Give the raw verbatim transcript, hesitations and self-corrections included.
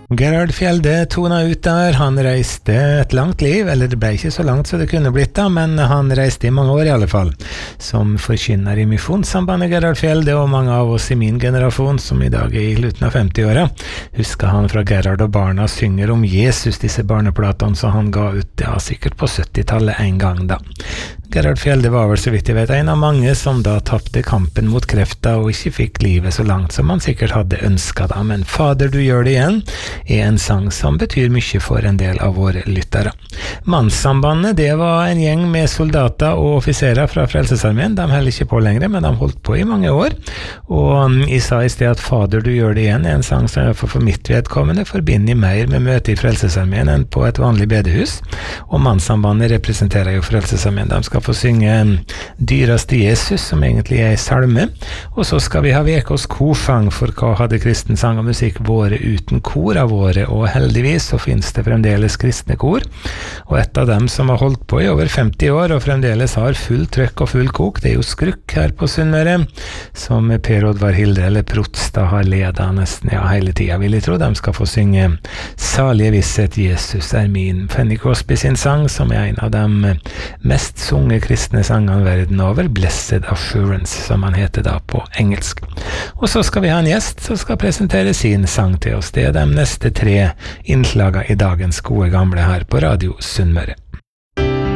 Gerhard Fjelde tona ut der. Han reiste et langt liv, eller det ble ikke så langt så det kunne blitt da, men han reiste i mange år i alle fall, som forkynner i Misjonssambandet Gerhard Fjelde, og mange av oss i min generasjon, som i dag er i slutten av femti-åra, husker han fra Gerhard og barna synger om Jesus, disse barneplatene som han ga ut, ja, sikkert på syttitallet en gang da. Gerhard Fjelde var vel, så vidt jeg vet, en av mange som da tappte kampen mot krefta og ikke fikk livet så langt som han sikkert hadde ønsket da, men Fader, du gjør det igjen, er en sang som betyr mye for en del av våre lyttere. Mannssambandet, det var en gjeng med soldater og offiserer fra Frelsesarmeen. De holder ikke på lenger, men de holdt på i mange år. Og jeg sa i sted at Fader, du gjør det igjen, er en sang som jeg for mitt vedkommende forbinder mer med møte i Frelsesarmeen enn på et vanlig bedehus. Og Mannssambandet representerer jo Frelsesarmeen. De skal få synge Dyraste Jesus, som egentlig er i salme. Og så skal vi ha Vekås korsang, for hva hadde kristen sang og musikk vært uten kor av våre, og heldigvis så finnes det fremdeles kristne kor, og et av dem som har holdt på i over femti år og fremdeles har full trøkk og full kok, det er jo Skrukk her på Sunnmøre, som Per Oddvar Hilde eller Protstad har ledet nesten ja, hele tida, vil jeg tro. De skal få synge Salige visshet, Jesus er min, Fanny Crosby sin sang, som er en av de mest sunge kristne sangene verden over, Blessed Assurance, som han heter da på engelsk. Og så skal vi ha en gjest som skal presentere sin sang til oss. Det er de neste tre innslagene i dagens gode gamle her på Radio Sunnmøre.